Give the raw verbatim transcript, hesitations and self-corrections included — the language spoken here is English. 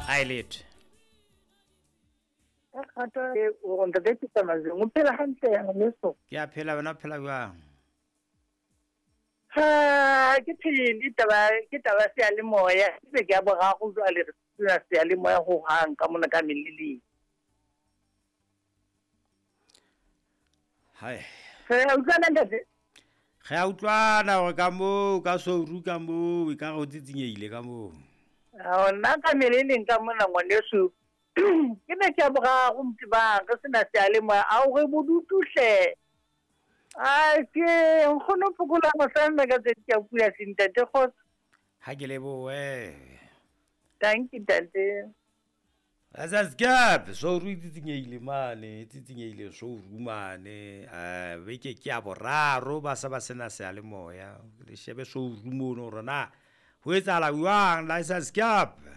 I lit. Ata o nda ke tsama ze mo phela hantle ya ngweso. Ke a phela wena phela jwang? Ha ke phele taba ke taba se ya le moya se ke a boga go tswa le re se ya le moya go hang ka mona ka melili. Hai. Se ya utlwana ntate. Ge a utlwana gore ka mo ka souru ka mo e ka go tsitsinyehile ka mo. A nna ka melili ka mona ngwaneso. Ke ne ke a boga go mtiba ka sena se ya le moya a o re bodutuhle. A ke nkgono phokola mo sana ka tse ke a pula sintate go. Ha ke leboe. Thank you tate. Asa skap so ru tsitsinyehile mane tsitsinyehile so ru mane eh beke ke a boraro ba sa ba sena se ya le moya le shebe so ru mono rona ho etsa la jwang la sa skap